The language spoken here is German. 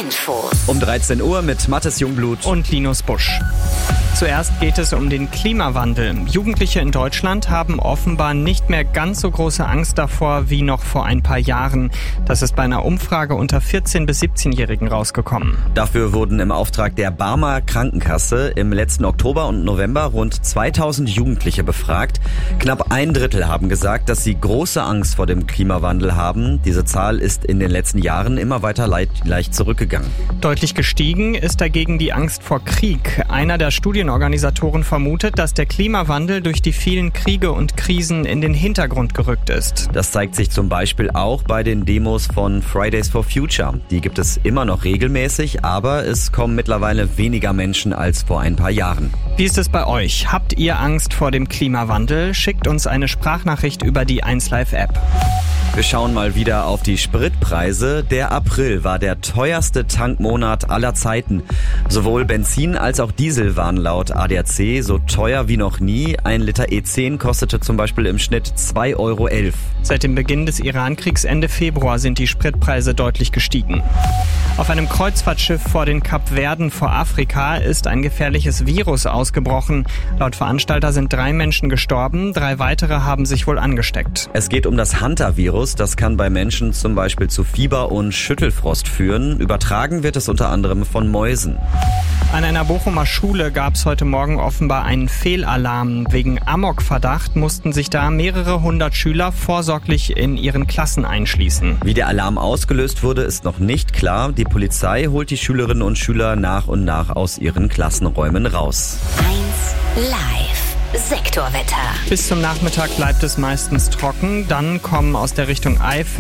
Info. Um 13 Uhr mit Mathis Jungblut und Linus Busch. Zuerst geht es um den Klimawandel. Jugendliche in Deutschland haben offenbar nicht mehr ganz so große Angst davor wie noch vor ein paar Jahren. Das ist bei einer Umfrage unter 14- bis 17-Jährigen rausgekommen. Dafür wurden im Auftrag der Barmer Krankenkasse im letzten Oktober und November rund 2000 Jugendliche befragt. Knapp ein Drittel haben gesagt, dass sie große Angst vor dem Klimawandel haben. Diese Zahl ist in den letzten Jahren immer weiter leicht zurückgegangen. Deutlich gestiegen ist dagegen die Angst vor Krieg. Einer der Studienorganisatoren vermutet, dass der Klimawandel durch die vielen Kriege und Krisen in den Hintergrund gerückt ist. Das zeigt sich zum Beispiel auch bei den Demos von Fridays for Future. Die gibt es immer noch regelmäßig, aber es kommen mittlerweile weniger Menschen als vor ein paar Jahren. Wie ist es bei euch? Habt ihr Angst vor dem Klimawandel? Schickt uns eine Sprachnachricht über die 1Live-App. Wir schauen mal wieder auf die Spritpreise. Der April war der teuerste Tankmonat aller Zeiten. Sowohl Benzin als auch Diesel waren laut ADAC so teuer wie noch nie. Ein Liter E10 kostete zum Beispiel im Schnitt 2,11 Euro. Seit dem Beginn des Irankriegs Ende Februar sind die Spritpreise deutlich gestiegen. Auf einem Kreuzfahrtschiff vor den Kapverden vor Afrika ist ein gefährliches Virus ausgebrochen. Laut Veranstalter sind 3 Menschen gestorben, 3 weitere haben sich wohl angesteckt. Es geht um das Hunter-Virus. Das kann bei Menschen zum Beispiel zu Fieber und Schüttelfrost führen. Übertragen wird es unter anderem von Mäusen. An einer Bochumer Schule gab es heute Morgen offenbar einen Fehlalarm. Wegen Amokverdacht mussten sich da mehrere hundert Schüler vorsorglich in ihren Klassen einschließen. Wie der Alarm ausgelöst wurde, ist noch nicht klar. Die Polizei holt die Schülerinnen und Schüler nach und nach aus ihren Klassenräumen raus. 1Live. Sektorwetter. Bis zum Nachmittag bleibt es meistens trocken. Dann kommen aus der Richtung Eifel